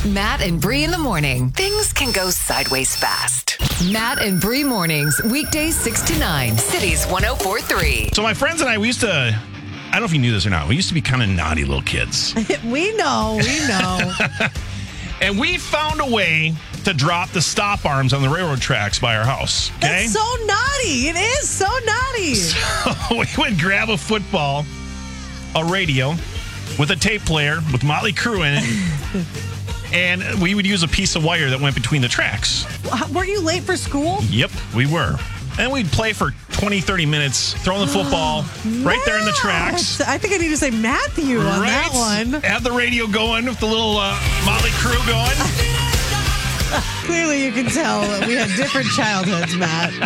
Matt and Bree in the morning. Things can go sideways fast. Matt and Bree mornings, weekdays 6 to 9. Cities 104.3. So my friends and I, we used to, I don't know if you knew this or not, we used to be kind of naughty little kids. We know. And we found a way to drop the stop arms on the railroad tracks by our house. Okay? That's so naughty. It is so naughty. So we would grab a football, a radio, with a tape player with Motley Crue in it, and we would use a piece of wire that went between the tracks. Were you late for school? Yep, we were. And we'd play for 20, 30 minutes, throwing the football right there in the tracks. I think I need to say Matthew on that one. Have the radio going with the little Motley Crue going. Clearly, you can tell we had different childhoods, Matt.